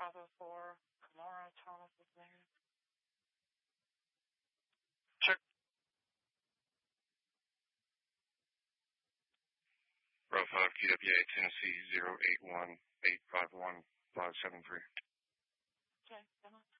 Bravo 4, Kamara Thomas is there. Check. Bravo 5, QWA, Tennessee, 081-851-573. Okay, come on.